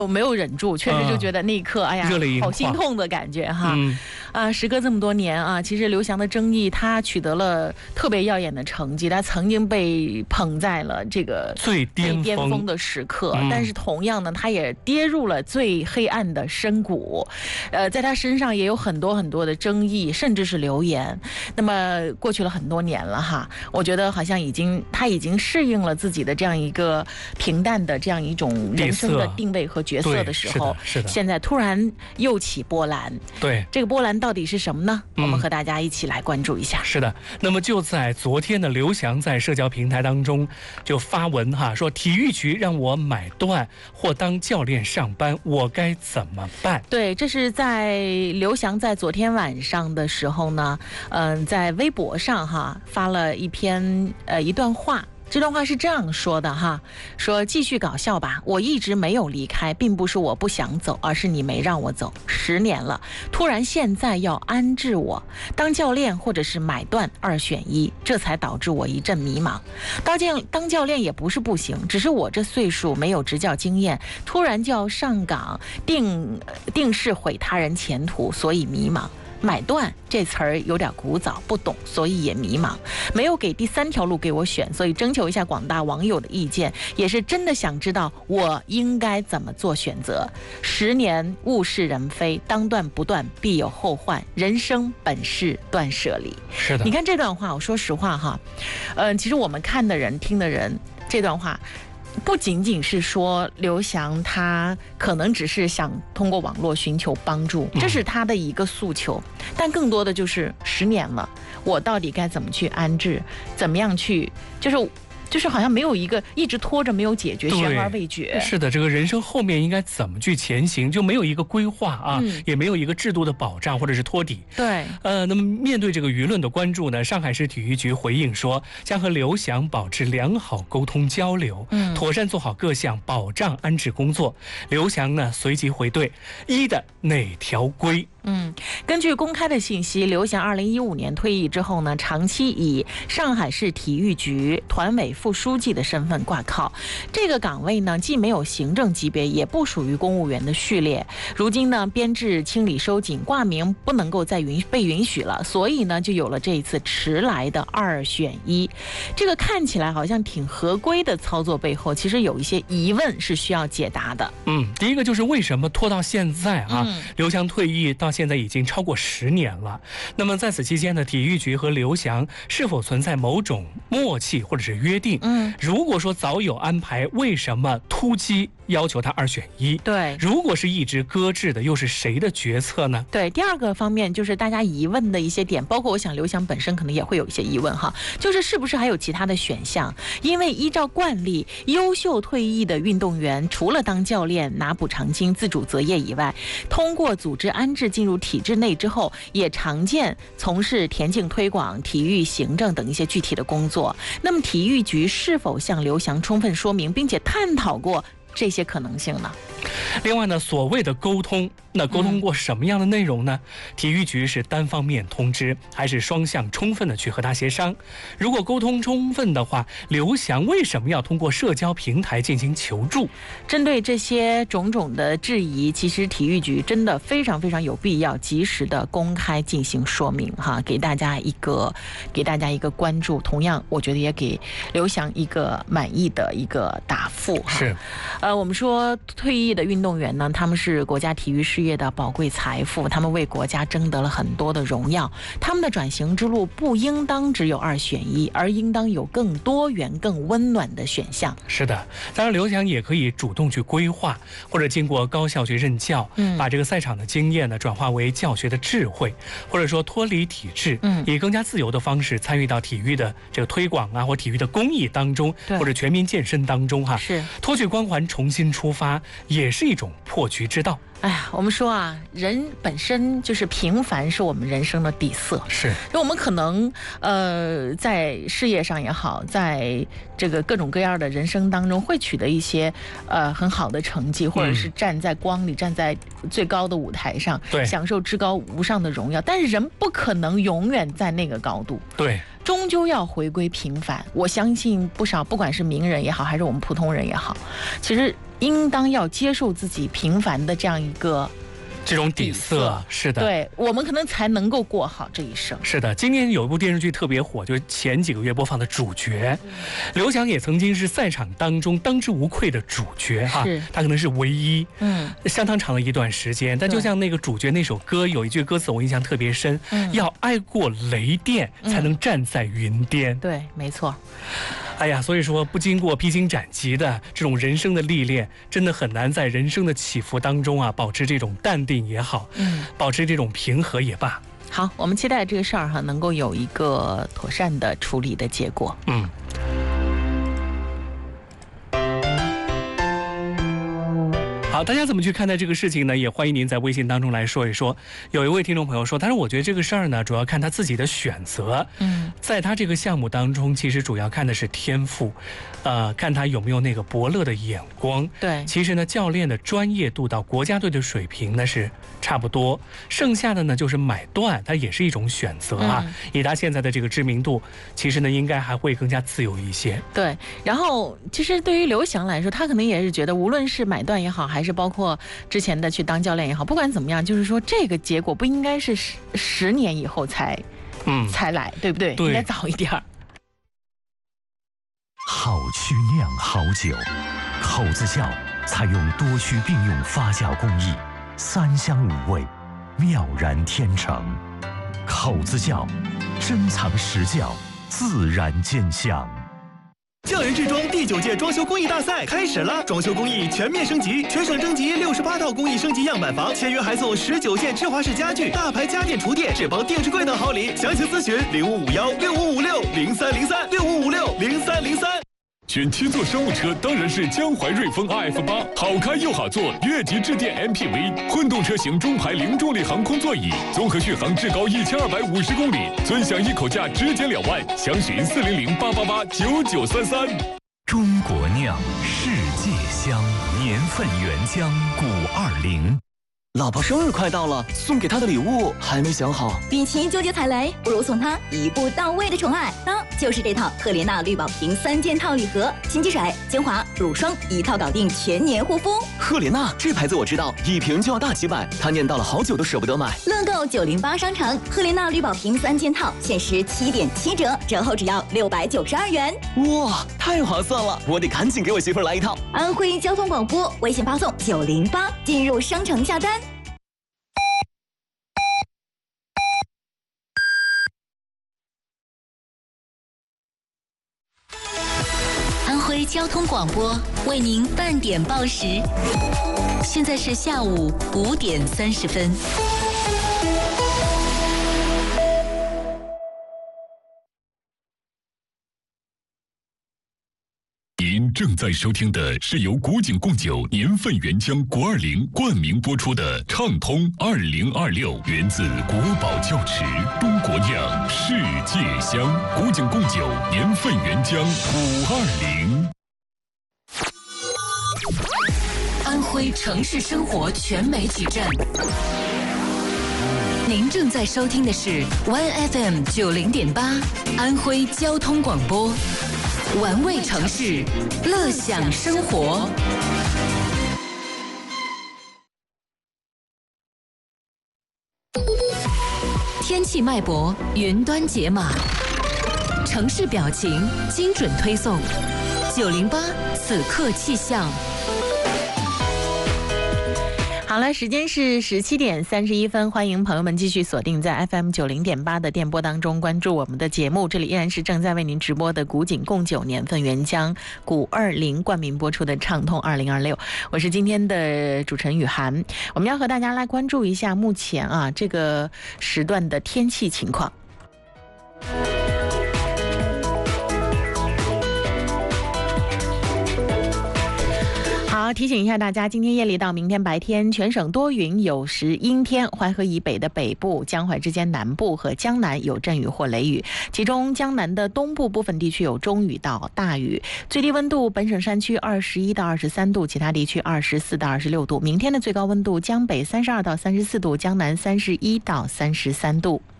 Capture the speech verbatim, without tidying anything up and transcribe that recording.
我没有忍住，确实就觉得那一刻，哎呀，好心痛的感觉哈。嗯、啊，时隔这么多年啊，其实刘翔的争议，他取得了特别耀眼的成绩，他曾经被捧在了这个最巅巅峰的时刻，嗯、但是同样呢，他也跌入了最黑暗的深谷。呃，在他身上也有很多很多的争议，甚至是流言。那么过去了很多年了哈，我觉得好像已经他已经适应了自己的这样一个平淡的这样一种人生的定位和角色的时候， 是的，是的， 现在突然又起波澜。 对， 这个波澜到底是什么呢？嗯、我们和大家一起来关注一下。 是的，那么就在昨天的刘翔在社交平台当中就发文哈，说体育局让我买断或当教练上班，我该怎么办？ 对，这是在刘翔在昨天晚上的时候呢，嗯、呃，在微博上哈发了一篇呃一段话。这段话是这样说的哈，说继续搞笑吧，我一直没有离开，并不是我不想走，而是你没让我走，十年了，突然现在要安置我，当教练或者是买断二选一，这才导致我一阵迷茫。当教当教练也不是不行，只是我这岁数没有执教经验，突然就要上岗，定定是毁他人前途，所以迷茫。买断这词儿有点古早，不懂，所以也迷茫，没有给第三条路给我选，所以征求一下广大网友的意见，也是真的想知道我应该怎么做选择。十年物是人非，当断不断必有后患，人生本是断舍离。 是的， 你看这段话，我说实话哈，嗯、呃，其实我们看的人、听的人，这段话。不仅仅是说刘翔他可能只是想通过网络寻求帮助，这是他的一个诉求，但更多的就是十年了，我到底该怎么去安置，怎么样去，就是就是好像没有一个一直拖着没有解决，悬而未决。 是的，这个人生后面应该怎么去前行，就没有一个规划啊、嗯，也没有一个制度的保障或者是托底。 对， 呃，那么面对这个舆论的关注呢，上海市体育局回应说，将和刘翔保持良好沟通交流，嗯，妥善做好各项保障安置工作。刘翔呢随即回怼一的哪条规？ 嗯，根据公开的信息，刘翔二零一五年退役之后呢，长期以上海市体育局团委副书记的身份挂靠。这个岗位呢，既没有行政级别，也不属于公务员的序列。如今呢，编制清理收紧，挂名不能够再允被允许了，所以呢，就有了这一次迟来的二选一。这个看起来好像挺合规的操作背后，其实有一些疑问是需要解答的。 嗯，第一个就是为什么拖到现在啊？嗯、刘翔退役到现在已经超过十年了。那么在此期间呢，体育局和刘翔是否存在某种默契或者是约定？嗯，如果说早有安排，为什么突击要求他二选一？ 对， 如果是一直搁置的，又是谁的决策呢？ 对，第二个方面就是大家疑问的一些点，包括我想刘翔本身可能也会有一些疑问哈，就是是不是还有其他的选项？因为依照惯例，优秀退役的运动员除了当教练拿补偿金、自主择业以外，通过组织安置进入体制内之后，也常见从事田径推广、体育行政等一些具体的工作。那么体育局是否向刘翔充分说明并且探讨过这些可能性呢？ 另外呢，所谓的沟通，那沟通过什么样的内容呢？嗯、体育局是单方面通知，还是双向充分的去和他协商？如果沟通充分的话，刘翔为什么要通过社交平台进行求助？ 针对这些种种的质疑，其实体育局真的非常非常有必要及时的公开进行说明哈，给大家一个给大家一个关注，同样我觉得也给刘翔一个满意的一个答复哈。 是， 呃，我们说退役的运动员呢，他们是国家体育事业的宝贵财富，他们为国家争得了很多的荣耀，他们的转型之路不应当只有二选一，而应当有更多元、更温暖的选项。 是的，当然刘翔也可以主动去规划，或者经过高校去任教，嗯，把这个赛场的经验呢转化为教学的智慧，或者说脱离体制，嗯，以更加自由的方式参与到体育的这个推广啊，或体育的公益当中，或者全民健身当中哈， 是脱去光环，重新出发，也是一种破局之道。 哎呀，我们说啊，人本身就是平凡，是我们人生的底色。 是， 因为我们可能呃，在事业上也好，在这个各种各样的人生当中，会取得一些呃很好的成绩，或者是站在光里，嗯、站在最高的舞台上， 对， 享受至高无上的荣耀。但是人不可能永远在那个高度。 对。 终究要回归平凡。我相信不少，不管是名人也好，还是我们普通人也好，其实应当要接受自己平凡的这样一个这种底色，是的， 对，我们可能才能够过好这一生。 是的，今年有一部电视剧特别火，就是前几个月播放的《主角》，刘翔也曾经是赛场当中当之无愧的主角哈，他可能是唯一，嗯，相当长的一段时间。但就像那个《主角》那首歌有一句歌词我印象特别深，嗯、要挨过雷电才能站在云巅。 嗯、对，没错。 哎呀，所以说不经过披荆斩棘的这种人生的历练，真的很难在人生的起伏当中啊，保持这种淡定也好，嗯，保持这种平和也罢。 好，我们期待这个事儿哈能够有一个妥善的处理的结果。嗯。 好，大家怎么去看待这个事情呢？也欢迎您在微信当中来说一说。有一位听众朋友说，但是我觉得这个事儿呢，主要看他自己的选择。嗯，在他这个项目当中，其实主要看的是天赋，呃，看他有没有那个伯乐的眼光。 对， 其实呢，教练的专业度到国家队的水平呢是差不多，剩下的呢就是买断，它也是一种选择啊。嗯、以他现在的这个知名度，其实呢应该还会更加自由一些。 对，然后其实对于刘翔来说，他可能也是觉得，无论是买断也好，还是包括之前的去当教练也好，不管怎么样，就是说这个结果不应该是十十年以后才，嗯，才来，对不对？ 对， 应该早一点。 好曲酿好酒，口子窖采用多曲并用发酵工艺，三香五味，妙然天成。口子窖，珍藏实窖，自然见香。 匠人制装第九届装修工艺大赛开始了，装修工艺全面升级，全省征集六十八套工艺升级样板房，签约还送十九件芝华士家具、大牌家电厨电、智邦电视柜等好礼。详情咨询零五五幺六五五六零三零三六五五六零三零三。 选七座商务车当然是江淮瑞风 R F 八，好开又好坐，越级致电 M P V， 混动车型中排零重力航空座椅，综合续航至高一千二百五十公里，尊享一口价直减两万，详询四零零八八八九九三三。 中国酿，世界香，年份原浆古二零。 老婆生日快到了，送给她的礼物还没想好。 与其纠结踩雷，不如送她一步到位的宠爱。那就是这套赫莲娜绿宝瓶三件套礼盒，清洁水、精华、乳霜一套搞定，全年护肤。 赫莲娜这牌子我知道，一瓶就要大几百，她念叨了好久都舍不得买。 乐购九零八商城赫莲娜绿宝瓶三件套限时七点七折，折后只要六百九十二元。 哇，太划算了！我得赶紧给我媳妇儿来一套。 安徽交通广播微信发送九零八进入商城下单。 安徽交通广播为您半点报时，现在是下午五点三十分。 您正在收听的是由古井贡酒年份原浆国二零冠名播出的畅通二零二六，源自国宝窖池，中国酿，世界香。古井贡酒年份原浆五二零。 安徽城市生活全媒体站，您正在收听的是 One F M 九零点八，安徽交通广播。玩味城市，乐享生活。天气脉搏，云端解码，城市表情，精准推送。九零八，此刻气象。 好了，时间是十七点三十一分，欢迎朋友们继续锁定在 F M 九零点八的电波当中，关注我们的节目。这里依然是正在为您直播的古井贡酒年份原浆古二零冠名播出的畅通二零二六，我是今天的主持人雨涵。我们要和大家来关注一下目前啊这个时段的天气情况。好，提醒一下大家，今天夜里到明天白天，全省多云，有时阴天。淮河以北的北部、江淮之间南部和江南有阵雨或雷雨，其中江南的东部部分地区有中雨到大雨。最低温度，本省山区二十一到二十三度，其他地区二十四到二十六度。明天的最高温度，江北三十二到三十四度，江南三十一到三十三度。